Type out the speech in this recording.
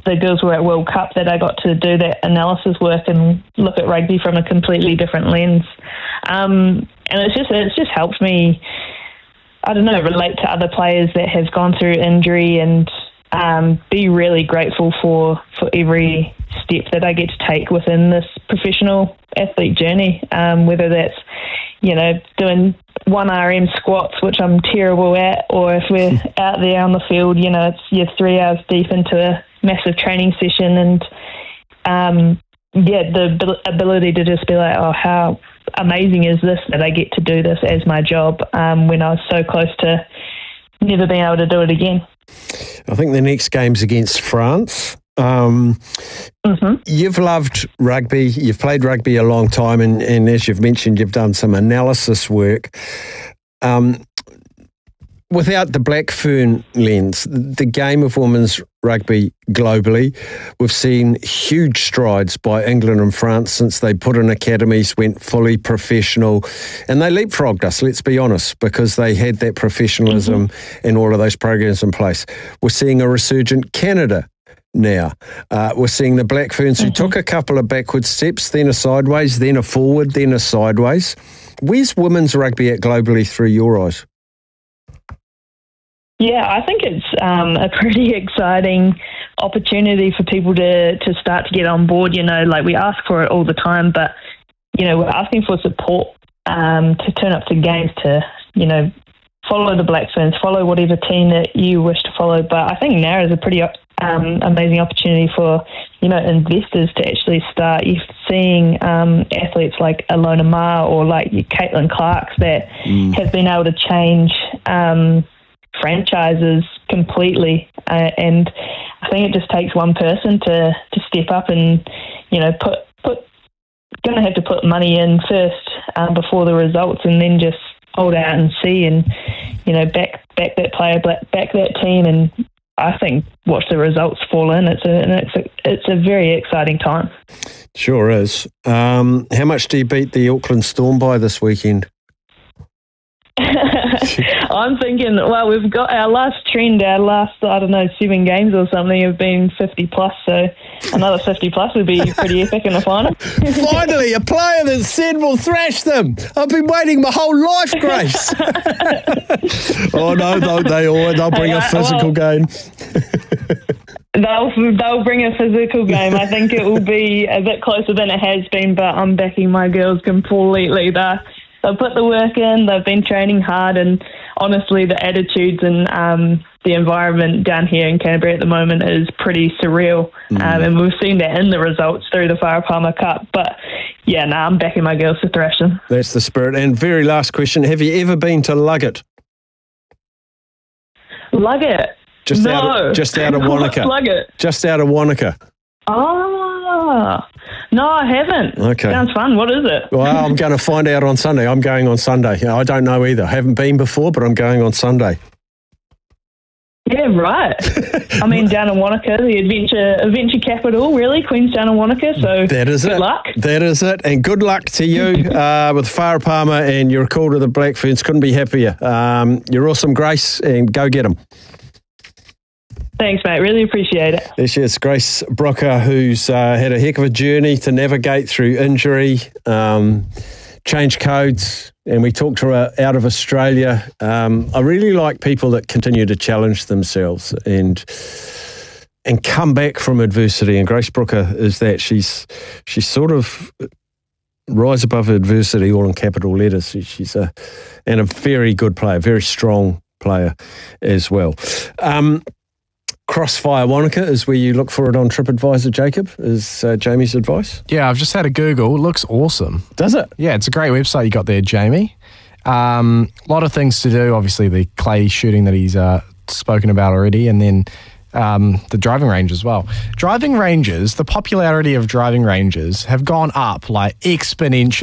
the girls were at World Cup that I got to do that analysis work and look at rugby from a completely different lens. And it's just helped me, I don't know, relate to other players that have gone through injury and be really grateful for every step that I get to take within this professional athlete journey, whether that's, doing 1RM squats, which I'm terrible at, or if we're out there on the field, you're 3 hours deep into a massive training session, and the ability to just be like, oh, how amazing is this that I get to do this as my job, when I was so close to never being able to do it again. I think the next game's against France. You've loved rugby, you've played rugby a long time, and as you've mentioned, you've done some analysis work. Without the Black Fern lens, the game of women's rugby globally, we've seen huge strides by England and France since they put in academies, went fully professional, and they leapfrogged us, let's be honest, because they had that professionalism and all of those programs in place. We're seeing a resurgent Canada now. We're seeing the Black Ferns who took a couple of backward steps, then a sideways, then a forward, then a sideways. Where's women's rugby at globally through your eyes? Yeah, I think it's a pretty exciting opportunity for people to start to get on board. We ask for it all the time, but, we're asking for support to turn up to games, to, follow the Black Ferns, follow whatever team that you wish to follow. But I think now is a pretty amazing opportunity for, investors to actually start. You're seeing athletes like Alona Ma or like Caitlin Clark that have been able to change franchises completely, and I think it just takes one person to step up and going to have to put money in first before the results, and then just hold out and see, and back that player, back that team, and I think watch the results fall in. It's a very exciting time. Sure is. How much do you beat the Auckland Storm by this weekend? I'm thinking, well, we've got our last, 7 games or something have been 50 plus, so another 50 plus would be pretty epic in the final. Finally, a player that said we'll thrash them. I've been waiting my whole life, Grace. Oh no, they'll bring a physical game. They'll bring a physical game. I think it will be a bit closer than it has been, but I'm backing my girls completely. They've put the work in, they've been training hard, and honestly the attitudes and the environment down here in Canterbury at the moment is pretty surreal. And we've seen that in the results through the Farah Palmer Cup. But yeah, I'm backing my girls to thrash them. That's the spirit. And very last question, have you ever been to Luggett? Luggett? Just out of Wanaka. Luggett? Just out of Wanaka. Oh, no, I haven't. Okay. Sounds fun. What is it? Well, I'm going to find out on Sunday. I'm going on Sunday. I don't know either. I haven't been before, but I'm going on Sunday. Yeah, right. I mean, down in Wanaka, the adventure capital, really, Queenstown and Wanaka. So that is good luck. That is it. And good luck to you with Farah Palmer and your call to the Black Ferns. Couldn't be happier. You're awesome, Grace, and go get them. Thanks, mate. Really appreciate it. There she is, Grace Brooker, who's had a heck of a journey to navigate through injury, change codes, and we talked to her out of Australia. I really like people that continue to challenge themselves and come back from adversity, and Grace Brooker is that. She's sort of rise above adversity, all in capital letters. She's a very good player, very strong player as well. Crossfire Wanaka is where you look for it on TripAdvisor, Jacob, is Jamie's advice. Yeah, I've just had a Google. It looks awesome. Does it? Yeah, it's a great website you got there, Jamie. A lot of things to do, obviously the clay shooting that he's spoken about already, and then the driving range as well. Driving ranges, the popularity of driving ranges have gone up like exponentially.